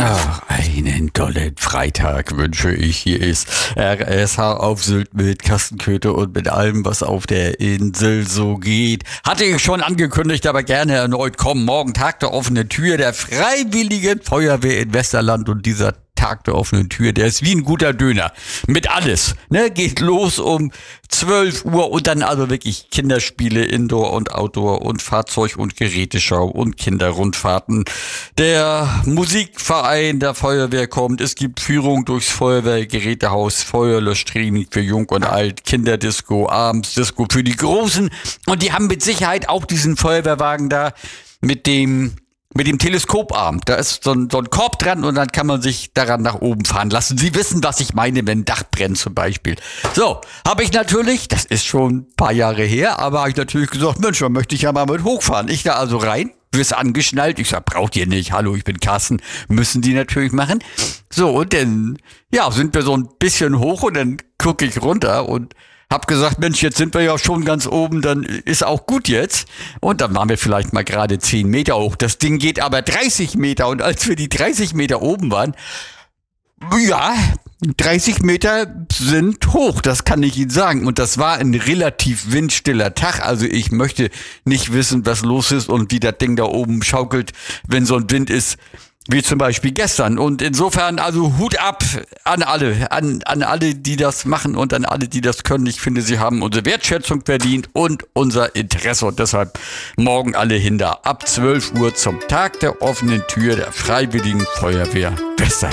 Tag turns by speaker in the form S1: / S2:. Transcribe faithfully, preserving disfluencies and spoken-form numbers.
S1: Ach, einen tollen Freitag wünsche ich. Hier ist R S H auf Sylt mit Kastenköter und mit allem, was auf der Insel so geht. Hatte ich schon angekündigt, aber gerne erneut kommen. Morgen Tag der offenen Tür der Freiwilligen Feuerwehr in Westerland, und dieser Tag der offenen Tür, der ist wie ein guter Döner. Mit alles. Ne? Geht los um zwölf Uhr und dann also wirklich Kinderspiele, Indoor und Outdoor und Fahrzeug- und Geräteschau und Kinderrundfahrten. Der Musikverein der Feuerwehr kommt. Es gibt Führung durchs Feuerwehrgerätehaus, Feuerlöschtraining für Jung und Alt, Kinderdisco, Abendsdisco für die Großen. Und die haben mit Sicherheit auch diesen Feuerwehrwagen da mit dem Mit dem Teleskoparm. Da ist so ein, so ein Korb dran und dann kann man sich daran nach oben fahren lassen. Sie wissen, was ich meine, wenn ein Dach brennt zum Beispiel. So, habe ich natürlich, das ist schon ein paar Jahre her, aber habe ich natürlich gesagt, Mensch, da möchte ich ja mal mit hochfahren. Ich da also rein, wirst angeschnallt. Ich sag, braucht ihr nicht. Hallo, ich bin Carsten. Müssen die natürlich machen. So, und dann, ja, sind wir so ein bisschen hoch und dann gucke ich runter und hab gesagt, Mensch, jetzt sind wir ja schon ganz oben, dann ist auch gut jetzt. Und dann waren wir vielleicht mal gerade zehn Meter hoch. Das Ding geht aber dreißig Meter. Und als wir die dreißig Meter oben waren, ja, dreißig Meter sind hoch, das kann ich Ihnen sagen. Und das war ein relativ windstiller Tag. Also ich möchte nicht wissen, was los ist und wie das Ding da oben schaukelt, wenn so ein Wind ist. Wie zum Beispiel gestern. Und insofern, also Hut ab an alle, an, an alle, die das machen und an alle, die das können. Ich finde, sie haben unsere Wertschätzung verdient und unser Interesse. Und deshalb morgen alle hin da ab zwölf Uhr zum Tag der offenen Tür der Freiwilligen Feuerwehr Westerland.